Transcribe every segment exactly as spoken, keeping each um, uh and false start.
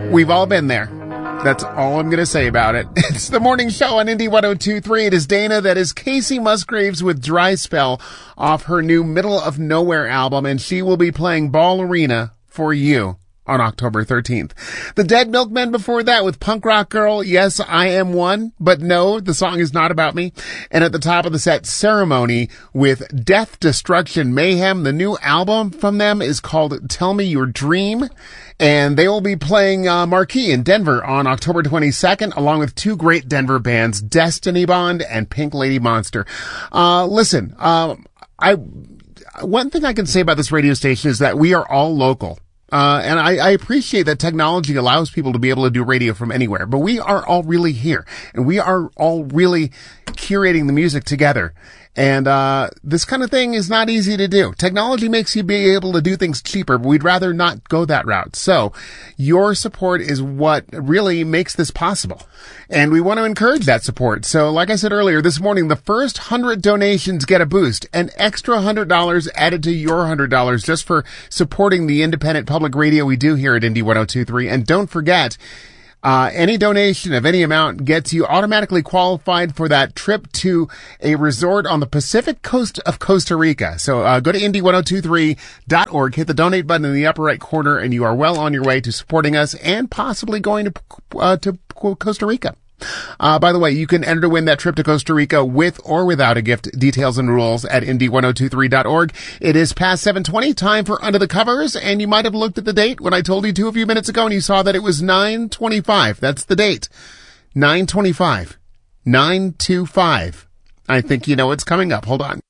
We've all been there. That's all I'm going to say about it. It's the morning show on Indie one oh two point three. It is Dana. That is Casey Musgraves with Dry Spell off her new Middle of Nowhere album, and she will be playing Ball Arena for you on October thirteenth. The Dead Milkmen before that with Punk Rock Girl, Yes, I Am One, but no, the song is not about me. And at the top of the set, Ceremony with Death, Destruction, Mayhem. The new album from them is called Tell Me Your Dream. And they will be playing uh, Marquee in Denver on October twenty-second, along with two great Denver bands, Destiny Bond and Pink Lady Monster. Uh, listen, uh, I, one thing I can say about this radio station is that we are all local. Uh, and I, I appreciate that technology allows people to be able to do radio from anywhere, but we are all really here and we are all really curating the music together. And, uh, this kind of thing is not easy to do. Technology makes you be able to do things cheaper, but we'd rather not go that route. So your support is what really makes this possible. And we want to encourage that support. So like I said earlier, this morning, the first hundred donations get a boost, an extra hundred dollars added to your hundred dollars just for supporting the independent public radio we do here at Indie one oh two point three. And don't forget, Uh, any donation of any amount gets you automatically qualified for that trip to a resort on the Pacific coast of Costa Rica. So, uh, go to indie one oh two three dot org, hit the donate button in the upper right corner, and you are well on your way to supporting us and possibly going to, uh, to Costa Rica. Uh, by the way, you can enter to win that trip to Costa Rica with or without a gift. Details and rules at indie one oh two three dot org. It is past seven twenty, time for Under the Covers, and you might have looked at the date when I told you to a few minutes ago and you saw that it was nine twenty-five. That's the date. nine twenty-five. nine twenty-five. I think you know what's coming up. Hold on.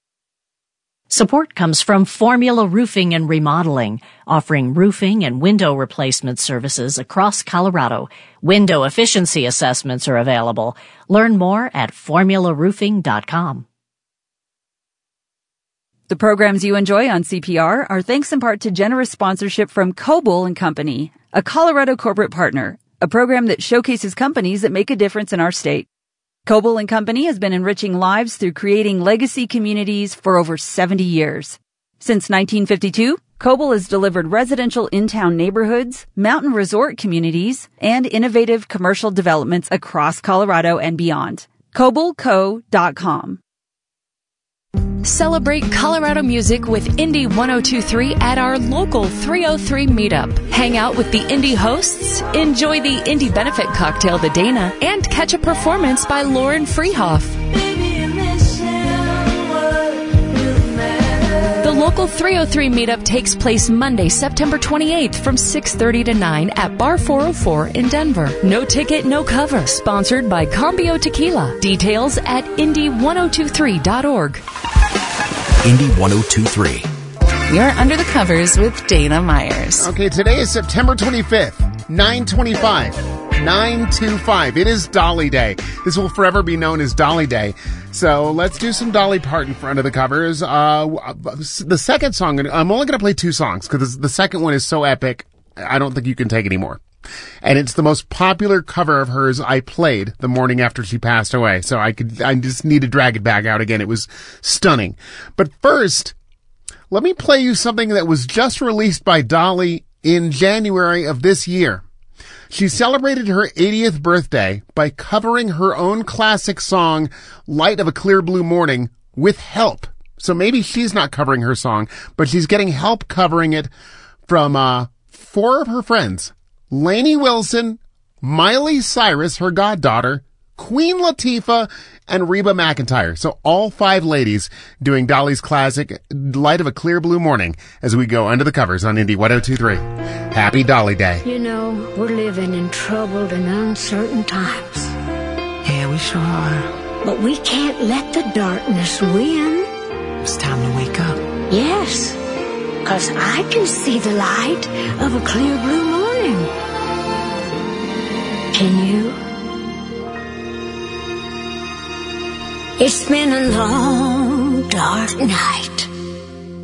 Support comes from Formula Roofing and Remodeling, offering roofing and window replacement services across Colorado. Window efficiency assessments are available. Learn more at formula roofing dot com. The programs you enjoy on C P R are thanks in part to generous sponsorship from Coble and Company, a Colorado corporate partner, a program that showcases companies that make a difference in our state. Coble and Company has been enriching lives through creating legacy communities for over seventy years. Since nineteen fifty-two, Coble has delivered residential in-town neighborhoods, mountain resort communities, and innovative commercial developments across Colorado and beyond. coble co dot com. Celebrate Colorado music with Indie one oh two point three at our local three oh three meetup. Hang out with the Indie hosts, enjoy the Indie benefit cocktail The Dana, and catch a performance by Lauren Freehoff. The local three oh three meetup takes place Monday, September twenty-eighth from six thirty to nine at Bar four oh four in Denver. No ticket, no cover. Sponsored by Cambio Tequila. Details at indie one oh two three dot org. Indie one oh two point three. You're Under the Covers with Dana Myers. Okay, today is September twenty-fifth, nine twenty-five. nine twenty-five. It is Dolly Day. This will forever be known as Dolly Day. So let's do some Dolly Parton for Under the Covers. Uh, the second song, I'm only going to play two songs because the second one is so epic, I don't think you can take anymore. And it's the most popular cover of hers I played the morning after she passed away. So I could, I just need to drag it back out again. It was stunning. But first, let me play you something that was just released by Dolly in January of this year. She celebrated her eightieth birthday by covering her own classic song, Light of a Clear Blue Morning, with help. So maybe she's not covering her song, but she's getting help covering it from, uh, four of her friends. Lainey Wilson, Miley Cyrus, her goddaughter, Queen Latifah, and Reba McEntire. So all five ladies doing Dolly's classic Light of a Clear Blue Morning as we go Under the Covers on Indie one oh two point three. Happy Dolly Day. You know, we're living in troubled and uncertain times. Yeah, we sure are. But we can't let the darkness win. It's time to wake up. Yes, because I can see the light of a clear blue morning. Can you? It's been a long, dark night.